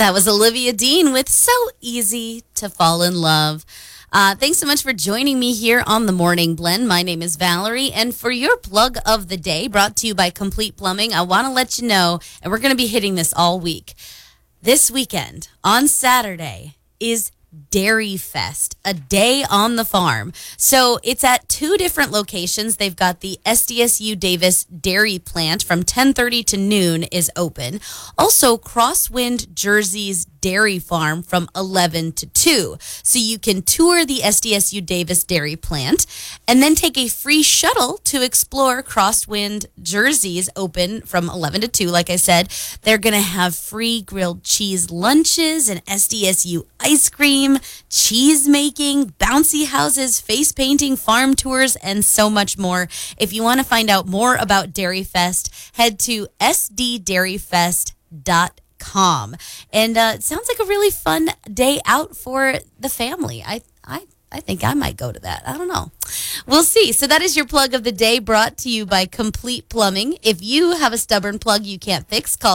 That was Olivia Dean with So Easy to Fall in Love. Thanks so much for joining me here on the Morning Blend. My name is Valerie, and for your plug of the day, brought to you by Complete Plumbing, I want to let you know, and we're going to be hitting this all week. This weekend, on Saturday, is Dairy Fest, a day on the farm. So it's at two different locations. They've got the SDSU Davis Dairy Plant from 10:30 to noon is open. Also, Crosswind Jersey's Dairy Farm from 11 to 2. So you can tour the SDSU Davis Dairy Plant and then take a free shuttle to explore Crosswind Jersey's open from 11 to 2. Like I said, they're going to have free grilled cheese lunches and SDSU ice cream, cheese making, bouncy houses, face painting, farm tours, and so much more. If you want to find out more about Dairy Fest, head to sddairyfest.com. And it sounds like a really fun day out for the family. I think I might go to that. I don't know. We'll see. So that is your plug of the day, brought to you by Complete Plumbing. If you have a stubborn plug you can't fix, call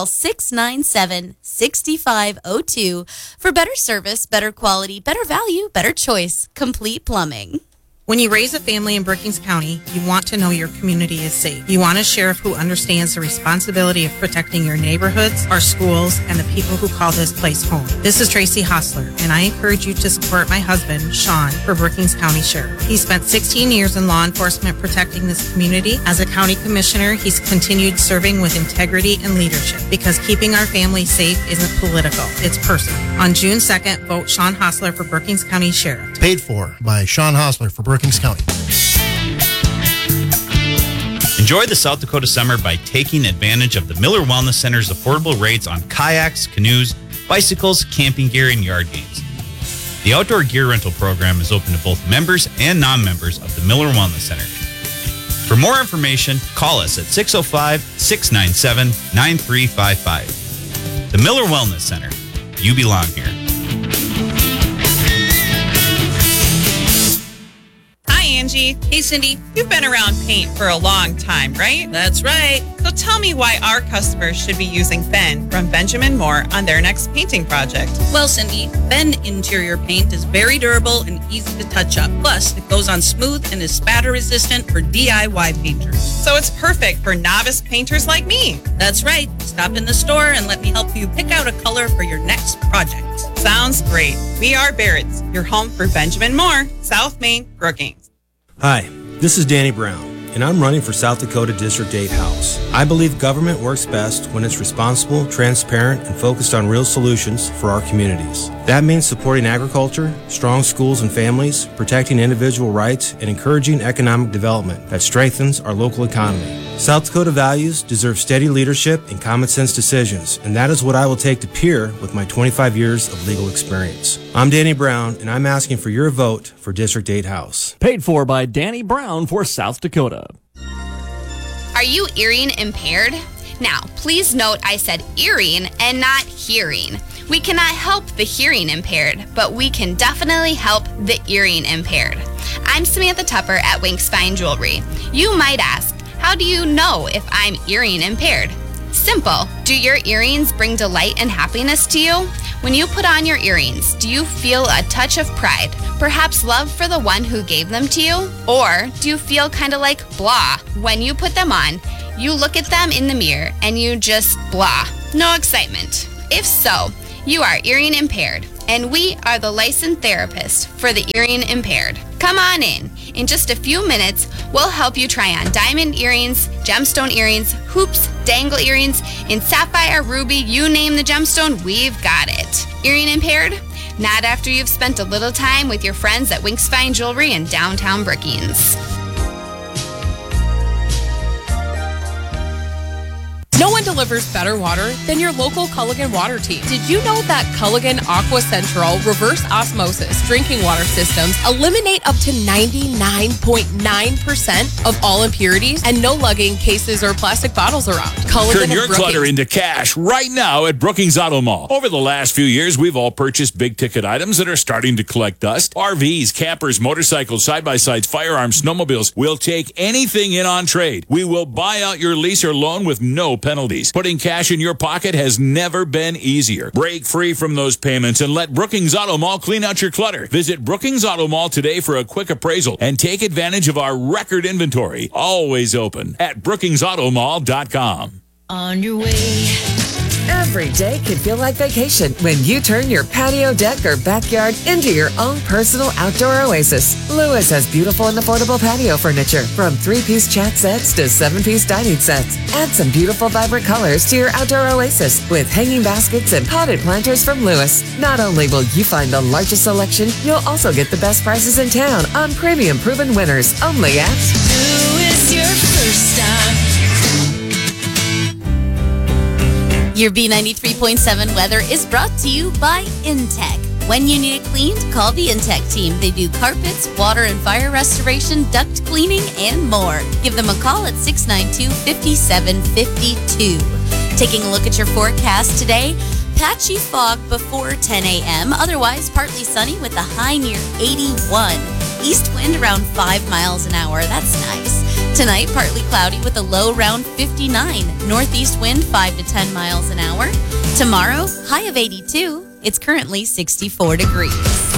697-6502 for better service, better quality, better value, better choice. Complete Plumbing. When you raise a family in Brookings County, you want to know your community is safe. You want a sheriff who understands the responsibility of protecting your neighborhoods, our schools, and the people who call this place home. This is Tracy Hostler, and I encourage you to support my husband, Sean, for Brookings County Sheriff. He spent 16 years in law enforcement protecting this community. As a county commissioner, he's continued serving with integrity and leadership, because keeping our family safe isn't political, it's personal. On June 2nd, vote Sean Hostler for Brookings County Sheriff. Paid for by Sean Hostler for Brookings County. Enjoy the South Dakota summer by taking advantage of the Miller Wellness Center's affordable rates on kayaks, canoes, bicycles, camping gear, and yard games. The outdoor gear rental program is open to both members and non-members of the Miller Wellness Center. For more information, call us at 605-697-9355. The Miller Wellness Center. You belong here. Angie. Hey, Cindy. You've been around paint for a long time, right? That's right. So tell me why our customers should be using Ben from Benjamin Moore on their next painting project. Well, Cindy, Ben interior paint is very durable and easy to touch up. Plus, it goes on smooth and is spatter resistant for DIY painters. So it's perfect for novice painters like me. That's right. Stop in the store and let me help you pick out a color for your next project. Sounds great. We are Barrett's, your home for Benjamin Moore, South Main, Brookings. Hi, this is Danny Brown, and I'm running for South Dakota District 8 House. I believe government works best when it's responsible, transparent, and focused on real solutions for our communities. That means supporting agriculture, strong schools and families, protecting individual rights, and encouraging economic development that strengthens our local economy. South Dakota values deserve steady leadership and common sense decisions, and that is what I will take to peer with my 25 years of legal experience. I'm Danny Brown, and I'm asking for your vote for District 8 House. Paid for by Danny Brown for South Dakota. Are you hearing impaired? Now, please note I said hearing and not hearing. We cannot help the hearing impaired, but we can definitely help the hearing impaired. I'm Samantha Tupper at Winks Fine Jewelry. You might ask, how do you know if I'm hearing impaired? Simple. Do your earrings bring delight and happiness to you? When you put on your earrings, do you feel a touch of pride? Perhaps love for the one who gave them to you? Or do you feel kind of like blah when you put them on? You look at them in the mirror and you just blah. No excitement. If so, you are hearing impaired, and we are the licensed therapist for the hearing impaired. Come on in. In just a few minutes, we'll help you try on diamond earrings, gemstone earrings, hoops, dangle earrings, in sapphire, ruby, you name the gemstone, we've got it. Hearing impaired? Not after you've spent a little time with your friends at Winks Fine Jewelry in downtown Brookings. No one delivers better water than your local Culligan water team. Did you know that Culligan Aqua Central reverse osmosis drinking water systems eliminate up to 99.9% of all impurities and no lugging cases or plastic bottles around? Turn your clutter into cash right now at Brookings Auto Mall. Over the last few years, we've all purchased big ticket items that are starting to collect dust. RVs, campers, motorcycles, side-by-sides, firearms, snowmobiles. We'll take anything in on trade. We will buy out your lease or loan with no penalties. Putting cash in your pocket has never been easier. Break free from those payments and let Brookings Auto Mall clean out your clutter. Visit Brookings Auto Mall today for a quick appraisal and take advantage of our record inventory. Always open at brookingsautomall.com. On your way. Every day can feel like vacation when you turn your patio, deck, or backyard into your own personal outdoor oasis. Lewis has beautiful and affordable patio furniture, from 3-piece chat sets to 7-piece dining sets. Add some beautiful, vibrant colors to your outdoor oasis with hanging baskets and potted planters from Lewis. Not only will you find the largest selection, you'll also get the best prices in town on premium proven winners only at Lewis, your first stop. Your B93.7 weather is brought to you by Intech. When you need it cleaned, call the Intech team. They do carpets, water and fire restoration, duct cleaning, and more. Give them a call at 692-5752. Taking a look at your forecast today, patchy fog before 10 a.m., otherwise partly sunny with a high near 81. East wind around 5 miles an hour. That's nice. Tonight, partly cloudy with a low around 59. Northeast wind 5 to 10 miles an hour. Tomorrow, high of 82. It's currently 64 degrees.